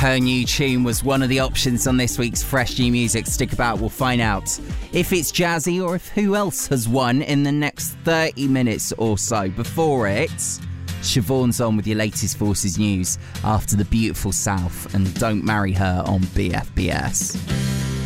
Her new tune was one of the options on this week's Fresh New Music. Stick about, we'll find out if it's Jazzy or if who else has won in the next 30 minutes or so. Before it, Siobhan's on with your latest Forces news after the beautiful South and Don't Marry Her on BFBS.